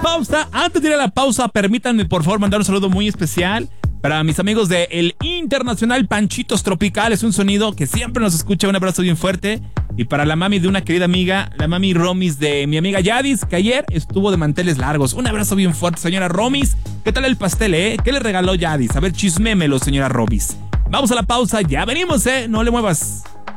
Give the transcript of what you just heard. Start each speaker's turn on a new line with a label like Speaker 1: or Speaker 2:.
Speaker 1: pausa. Antes de ir a la pausa, permítanme por favor mandar un saludo muy especial para mis amigos de El Internacional Panchitos Tropicales, un sonido que siempre nos escucha. Un abrazo bien fuerte. Y para la mami de una querida amiga, la mami Romis de mi amiga Yadis, que ayer estuvo de manteles largos. Un abrazo bien fuerte, señora Romis. ¿Qué tal el pastel, ¿Qué le regaló Yadis? A ver, chismémelo, señora Romis. Vamos a la pausa, ya venimos, no le muevas.